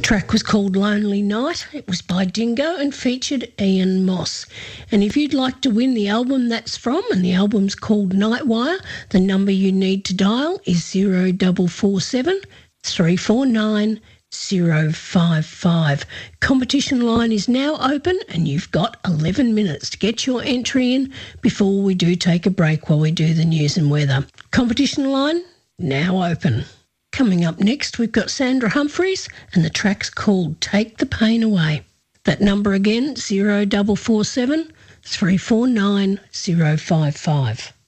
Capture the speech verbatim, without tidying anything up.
track was called Lonely Night. It was by Dingo and featured Ian Moss. And if you'd like to win the album that's from, and the album's called Nightwire, the number you need to dial is zero four four seven, three four nine, zero five five. Competition line is now open and you've got eleven minutes to get your entry in before we do take a break while we do the news and weather. Competition line now open. Coming up next, we've got Sandra Humphreys, and the track's called Take the Pain Away. That number again, zero four four seven, three four nine, zero five five.